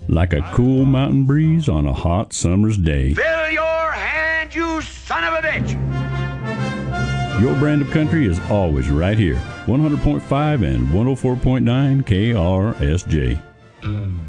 like a cool mountain breeze on a hot summer's day. Fill your hand, you son of a bitch! Your brand of country is always right here. 100.5 and 104.9 KRSJ.